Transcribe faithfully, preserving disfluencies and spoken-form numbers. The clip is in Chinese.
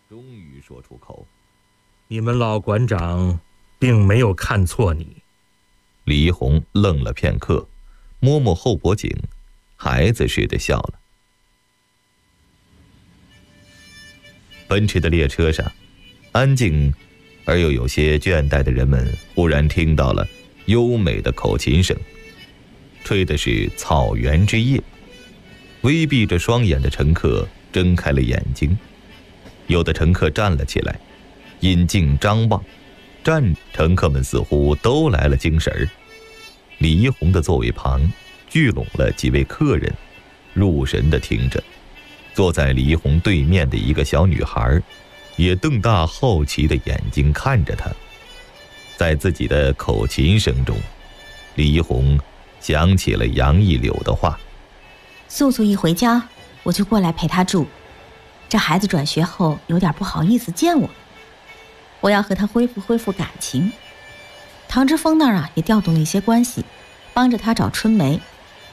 终于说出口：“ 你们老馆长并没有看错你。” 李一红愣了片刻，摸摸后脖颈，孩子似的笑了。奔驰的列车上，安静而又有些倦怠的人们忽然听到了优美的口琴声，吹的是草原之夜。微闭着双眼的乘客睁开了眼睛，有的乘客站了起来，引颈张望，站乘客们似乎都来了精神儿。李一红的座位旁聚拢了几位客人，入神地听着。坐在李一红对面的一个小女孩也瞪大好奇的眼睛看着她。在自己的口琴声中，李一红想起了杨一柳的话： 素素一回家我就过来陪她住，这孩子转学后有点不好意思见我，我要和他恢复恢复感情。唐之峰那儿啊也调动了一些关系，帮着他找春梅，